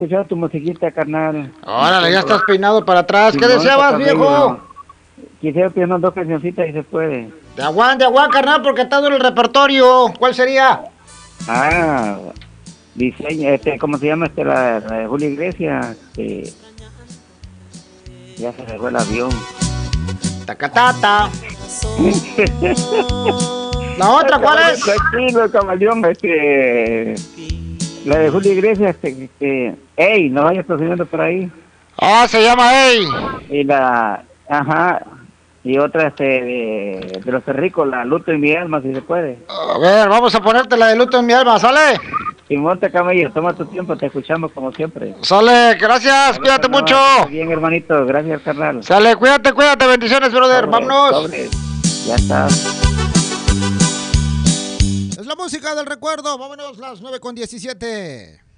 escuchar tu musiquita, carnal. Órale, ya estás peinado para atrás. ¿Qué deseabas, viejo? Quisiera pedir unas 2 cancioncitas y se puede. De aguán, carnal, porque está duro el repertorio. ¿Cuál sería? Diseño, ¿cómo se llama la de Julio Iglesias? Ya se dejó el avión. Tacatata. ¿La otra cuál es? Tranquilo, camaleón, la de Julio Iglesias, ey, no vayas estacionando por ahí. Se llama Ey. Y y otra de los Cerricos, la Luto en mi alma, si se puede. A ver, vamos a ponerte la de Luto en mi alma, ¿sale? Simón, camello, toma tu tiempo, te escuchamos como siempre. Sale, gracias, cuídate mucho. Bien, hermanito, gracias, carnal. Sale, cuídate, bendiciones, brother, vámonos. Ya está. Es la música del recuerdo, vámonos, las 9:17.